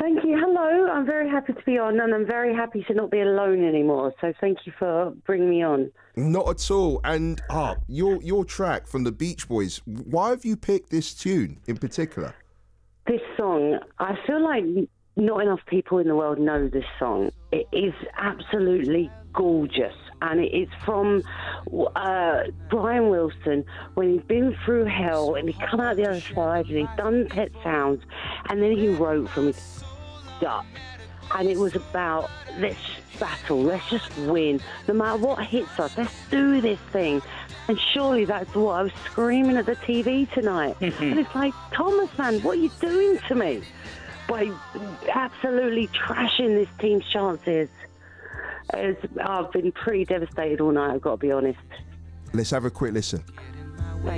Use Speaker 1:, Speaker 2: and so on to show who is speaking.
Speaker 1: Thank you. Hello. I'm very happy to be on, and I'm very happy to not be alone anymore. So thank you for bringing me on.
Speaker 2: Not at all. And your track from the Beach Boys, why have you picked this tune in particular?
Speaker 1: This song, I feel like not enough people in the world know this song. It is absolutely gorgeous, and it is from Brian Wilson when he'd been through hell and he'd come out the other side and he'd done Pet Sounds, and then he wrote from his gut, and it was about let's battle, let's just win, no matter what hits us, let's do this thing. And surely that's what I was screaming at the TV tonight. And it's like, Thomas, man, what are you doing to me by absolutely trashing this team's chances? I've been pretty devastated all night, I've got to be honest.
Speaker 2: Let's have a quick listen.